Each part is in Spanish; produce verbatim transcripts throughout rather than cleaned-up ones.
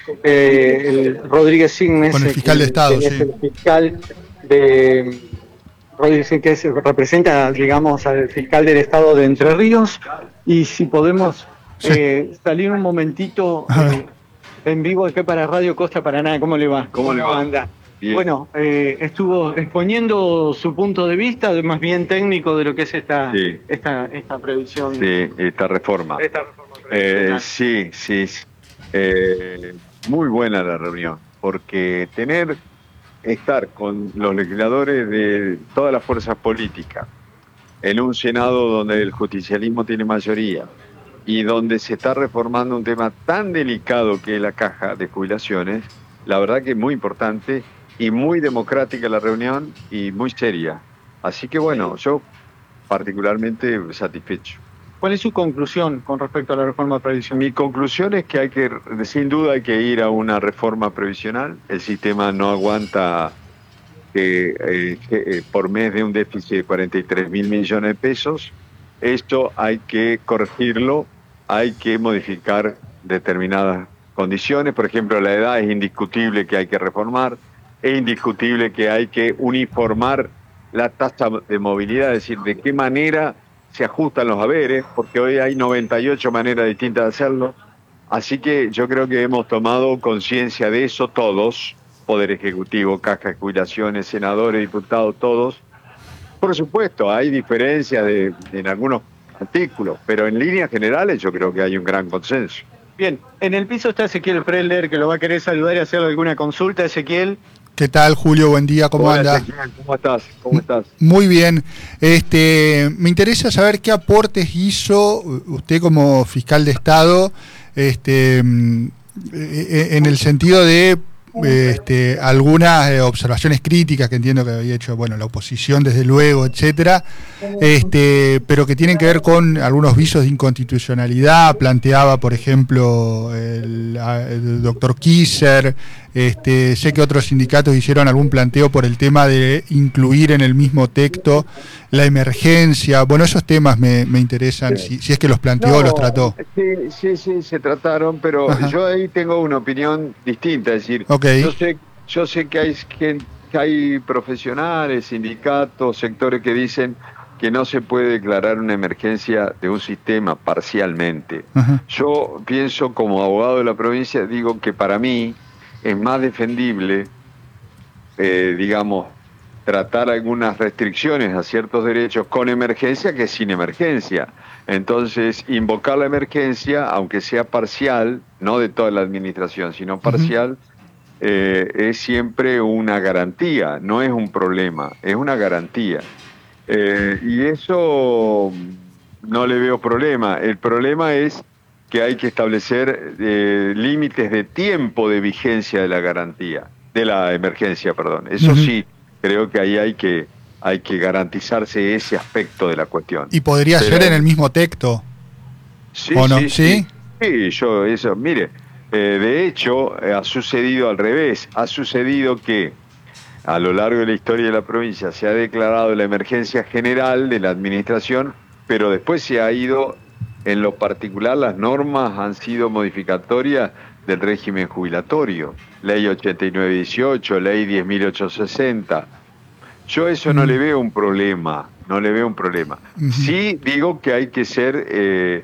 eh, el Rodríguez Signes, con el fiscal de Estado, que sí. es el fiscal de Rodríguez, que es, representa, digamos, al fiscal del Estado de Entre Ríos, y si podemos Sí. eh, salir un momentito eh, en vivo aquí para Radio Costa Paraná. ¿Cómo le va? ¿Cómo le va? Anda? Bien. Bueno, eh, estuvo exponiendo su punto de vista, más bien técnico, de lo que es esta, Sí. esta, esta previsión. Sí, esta reforma. Esta reforma Eh, sí, sí. sí. Eh, muy buena la reunión, porque tener, estar con los legisladores de todas las fuerzas políticas en un Senado donde el justicialismo tiene mayoría y donde se está reformando un tema tan delicado que es la caja de jubilaciones, la verdad que es muy importante y muy democrática la reunión y muy seria. Así que bueno, yo particularmente satisfecho. ¿Cuál es su conclusión con respecto a la reforma previsional? Mi conclusión es que hay que, sin duda hay que ir a una reforma previsional. El sistema no aguanta que, eh, que eh, por mes de un déficit de cuarenta y tres mil millones de pesos. Esto hay que corregirlo, hay que modificar determinadas condiciones. Por ejemplo, la edad es indiscutible que hay que reformar, es indiscutible que hay que uniformar la tasa de movilidad, es decir, de qué manera se ajustan los haberes, porque hoy hay noventa y ocho maneras distintas de hacerlo. Así que yo creo que hemos tomado conciencia de eso todos, Poder Ejecutivo, Caja de Jubilaciones, senadores, diputados, todos. Por supuesto, hay diferencias de, de, en algunos artículos, pero en líneas generales yo creo que hay un gran consenso. Bien, en el piso está Ezequiel Frelder, que lo va a querer saludar y hacerle alguna consulta. Ezequiel. ¿Qué tal, Julio? Buen día, ¿cómo Hola, anda? Ezequiel, ¿cómo estás? ¿Cómo estás? Muy bien. Este, me interesa saber qué aportes hizo usted como fiscal de Estado, este, en el sentido de este, algunas observaciones críticas que entiendo que había hecho, bueno, la oposición desde luego, etcétera, este, pero que tienen que ver con algunos visos de inconstitucionalidad. Planteaba, por ejemplo, el, el doctor Kisser. Este, sé que otros sindicatos hicieron algún planteo por el tema de incluir en el mismo texto la emergencia. Bueno, esos temas me, me interesan, sí. si, si es que los planteó o no, los trató. Sí, sí, sí, se trataron, pero Ajá. yo ahí tengo una opinión distinta, es decir, okay. yo sé, yo sé que hay, que, que hay profesionales, sindicatos, sectores que dicen que no se puede declarar una emergencia de un sistema parcialmente. Ajá. Yo pienso, como abogado de la provincia, digo que para mí es más defendible, eh, digamos, tratar algunas restricciones a ciertos derechos con emergencia que sin emergencia. Entonces, invocar la emergencia, aunque sea parcial, no de toda la administración, sino parcial, uh-huh. eh, es siempre una garantía, no es un problema, es una garantía. Eh, y eso no le veo problema. El problema es que hay que establecer eh, límites de tiempo de vigencia de la garantía, de la emergencia, perdón. Eso uh-huh. sí, creo que ahí hay que, hay que garantizarse ese aspecto de la cuestión. ¿Y podría Pero, ser en el mismo texto? Sí, ¿O no? sí, sí, sí. Sí, yo, eso, mire, eh, de hecho, eh, ha sucedido al revés. Ha sucedido que a lo largo de la historia de la provincia se ha declarado la emergencia general de la administración, pero después se ha ido. En lo particular, las normas han sido modificatorias del régimen jubilatorio. Ley ochenta y nueve dieciocho, ley diez mil ochocientos sesenta. Yo eso no le veo un problema, no le veo un problema. Sí digo que hay que ser eh,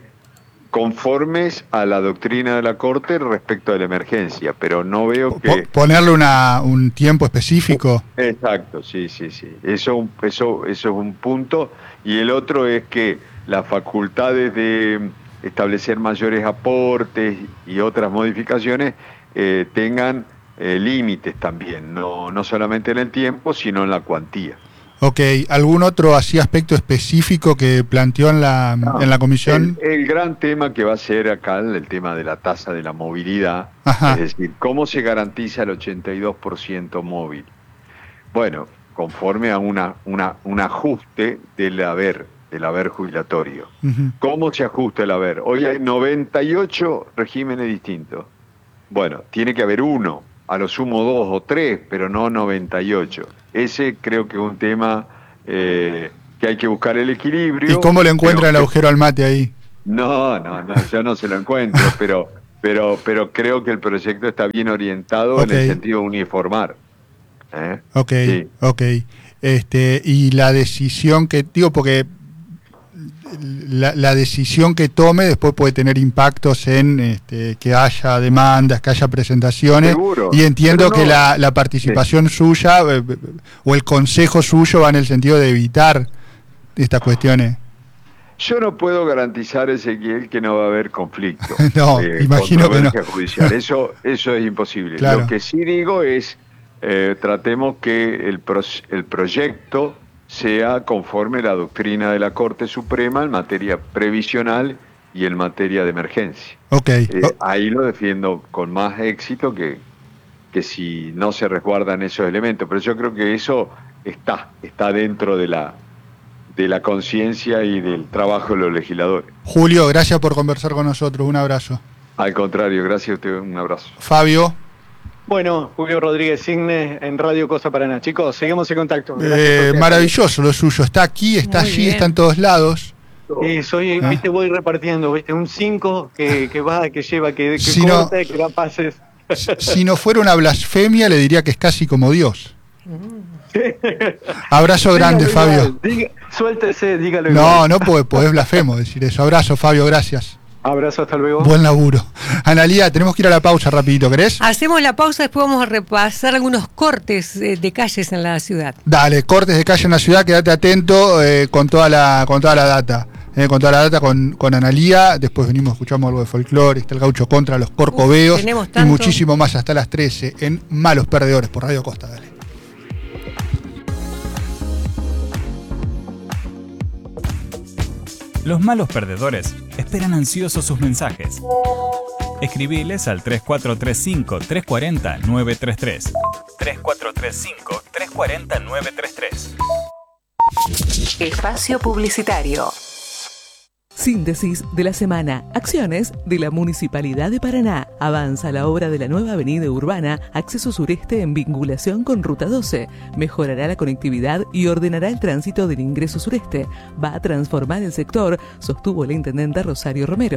conformes a la doctrina de la Corte respecto de la emergencia, pero no veo que... ¿Ponerle una, un tiempo específico? Exacto, sí, sí, sí. Eso, eso, eso es un punto. Y el otro es que las facultades de establecer mayores aportes y otras modificaciones eh, tengan eh, límites también, no, no solamente en el tiempo, sino en la cuantía. Ok, ¿algún otro así aspecto específico que planteó en la, no, en la comisión? El, el gran tema que va a ser acá, el tema de la tasa de la movilidad, Ajá. es decir, ¿cómo se garantiza el ochenta y dos por ciento móvil? Bueno, conforme a una, una, un ajuste del haber, del haber jubilatorio. Uh-huh. ¿Cómo se ajusta el haber? Hoy hay noventa y ocho regímenes distintos. Bueno, tiene que haber uno, a lo sumo dos o tres, pero no noventa y ocho. Ese creo que es un tema eh, que hay que buscar el equilibrio. ¿Y cómo le encuentra el agujero al mate ahí? No, no, no, yo no se lo encuentro, pero pero, pero creo que el proyecto está bien orientado Okay. en el sentido de uniformar. ¿eh? Ok, Sí. ok. Este, y la decisión que, digo, porque la, la decisión que tome después puede tener impactos en este, que haya demandas, que haya presentaciones. Seguro. Y entiendo Pero no- que la, la participación suya eh, o el consejo suyo va en el sentido de evitar estas cuestiones. Yo no puedo garantizar, Ezequiel, que no va a haber conflicto. No, imagino que no. controversia judicial. Eso, eso es imposible. Claro. Lo que sí digo es, eh, tratemos que el, pro- el proyecto sea conforme la doctrina de la Corte Suprema en materia previsional y en materia de emergencia. Ok. Eh, O- ahí lo defiendo con más éxito que, que si no se resguardan esos elementos. Pero yo creo que eso está, está dentro de la de la conciencia y del trabajo de los legisladores. Julio, gracias por conversar con nosotros. Un abrazo. Al contrario, gracias a usted, un abrazo. Fabio. Bueno, Julio Rodríguez Signe en Radio Cosa Paraná. Chicos, seguimos en contacto. Gracias Eh, por- maravilloso lo suyo. Está aquí, está Muy allí, bien. está en todos lados. Y soy, Ah. viste, voy repartiendo, viste, un cinco que, que va, que lleva, que, que Si no- corta, que da pases. Si no fuera una blasfemia, le diría que es casi como Dios. Abrazo grande, Dígalo Fabio. igual, diga- suéltese, dígalo No, igual. no puede, podés blasfemo decir eso. Abrazo, Fabio, gracias. Abrazo, hasta luego. Buen laburo. Analía, tenemos que ir a la pausa rapidito, ¿querés? Hacemos la pausa, después vamos a repasar algunos cortes eh, de calles en la ciudad. Dale, cortes de calle en la ciudad, quédate atento eh, con toda la con toda la data. Eh, con toda la data con, con Analía, después venimos, escuchamos algo de folclore, está el gaucho contra los corcoveos Uf, tenemos y tanto. muchísimo más hasta las trece en Malos Perdedores por Radio Costa, dale. Los malos perdedores esperan ansiosos sus mensajes. Escribiles al tres cuatro tres cinco, tres cuatro cero, nueve tres tres. tres cuatro tres cinco, tres cuatro cero, nueve tres tres. Espacio publicitario. Síntesis de la semana. Acciones de la Municipalidad de Paraná. Avanza la obra de la nueva avenida urbana, acceso sureste en vinculación con Ruta doce. Mejorará la conectividad y ordenará el tránsito del ingreso sureste. Va a transformar el sector, sostuvo la intendenta Rosario Romero.